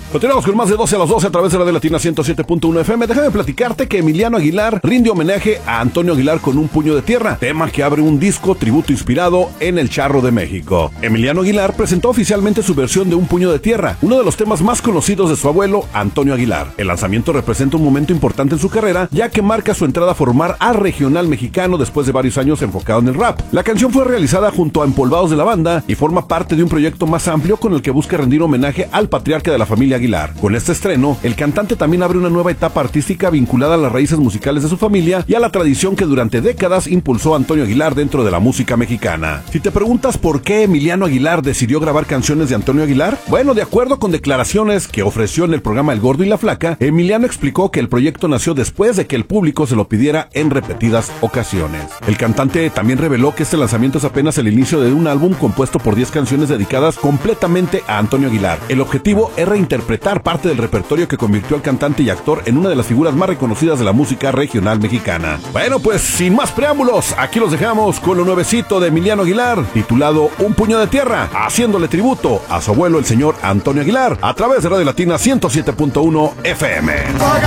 Continuamos con más de 12 a las 12 a través de Radio Latina 107.1 FM. Déjame platicarte que Emiliano Aguilar rinde homenaje a Antonio Aguilar con Un puño de tierra, tema que abre un disco tributo inspirado en el Charro de México. Emiliano Aguilar presentó oficialmente su versión de Un puño de tierra, uno de los temas más conocidos de su abuelo, Antonio Aguilar. El lanzamiento representa un momento importante en su carrera, ya que marca su entrada a formar al regional mexicano después de varios años enfocado en el rap. La canción fue realizada junto a Empolvados de la Banda y forma parte de un proyecto más amplio con el que busca rendir homenaje al patriarca de la familia Aguilar. Con este estreno, el cantante también abre una nueva etapa artística vinculada a las raíces musicales de su familia y a la tradición que durante décadas impulsó Antonio Aguilar dentro de la música mexicana. Si te preguntas por qué Emiliano Aguilar decidió grabar canciones de Antonio Aguilar, bueno, de acuerdo con declaraciones que ofreció en el programa El Gordo y la Flaca, Emiliano explicó que el proyecto nació después de que el público se lo pidiera en repetidas ocasiones. El cantante también reveló que este lanzamiento es apenas el inicio de un álbum compuesto por 10 canciones dedicadas completamente a Antonio Aguilar. El objetivo es reinterpretar parte del repertorio que convirtió al cantante y actor en una de las figuras más reconocidas de la música regional mexicana. Bueno, pues sin más preámbulos, aquí los dejamos con lo nuevecito de Emiliano Aguilar, titulado Un puño de tierra, haciéndole tributo a su abuelo el señor Antonio Aguilar, a través de Radio Latina 107.1 FM.